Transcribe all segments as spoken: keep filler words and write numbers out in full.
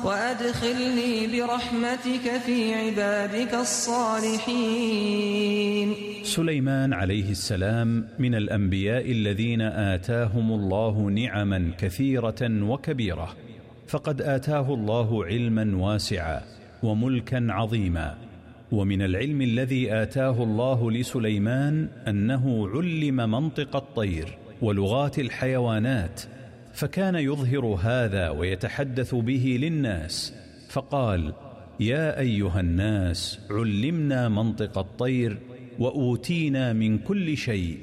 وأدخلني برحمتك في عبادك الصالحين. سليمان عليه السلام من الأنبياء الذين آتاهم الله نعما كثيرة وكبيرة، فقد آتاه الله علما واسعا وملكا عظيما. ومن العلم الذي آتاه الله لسليمان أنه علم منطق الطير ولغات الحيوانات، فكان يظهر هذا ويتحدث به للناس، فقال: يا أيها الناس علمنا منطق الطير وأوتينا من كل شيء،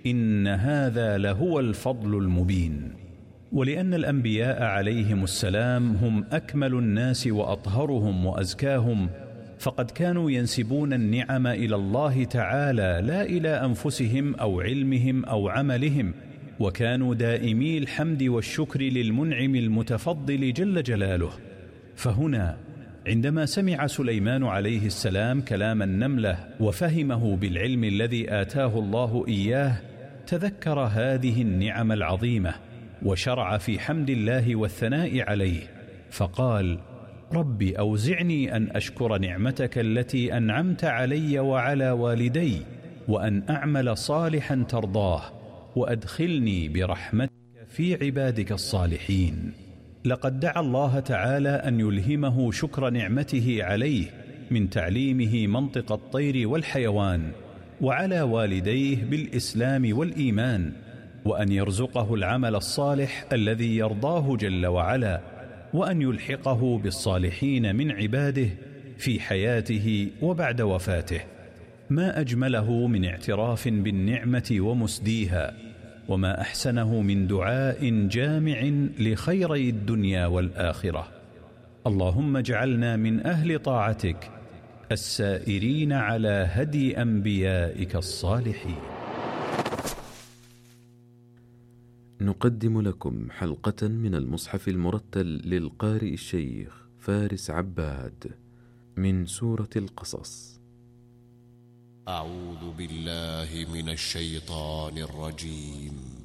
إن هذا لهو الفضل المبين. ولأن الأنبياء عليهم السلام هم أكمل الناس وأطهرهم وأزكاهم، فقد كانوا ينسبون النعم إلى الله تعالى لا إلى أنفسهم أو علمهم أو عملهم، وكانوا دائمي الحمد والشكر للمنعم المتفضل جل جلاله. فهنا عندما سمع سليمان عليه السلام كلام النملة وفهمه بالعلم الذي آتاه الله إياه، تذكر هذه النعم العظيمة وشرع في حمد الله والثناء عليه، فقال: رب أوزعني أن أشكر نعمتك التي أنعمت علي وعلى والدي، وأن أعمل صالحا ترضاه، وأدخلني برحمتك في عبادك الصالحين. لقد دعا الله تعالى أن يلهمه شكر نعمته عليه من تعليمه منطق الطير والحيوان، وعلى والديه بالإسلام والإيمان، وأن يرزقه العمل الصالح الذي يرضاه جل وعلا، وأن يلحقه بالصالحين من عباده في حياته وبعد وفاته. ما أجمله من اعتراف بالنعمة ومسديها، وما أحسنه من دعاء جامع لخيري الدنيا والآخرة. اللهم اجعلنا من أهل طاعتك السائرين على هدي أنبيائك الصالحين. نقدم لكم حلقة من المصحف المرتل للقارئ الشيخ فارس عباد من سورة القصص. أعوذ بالله من الشيطان الرجيم.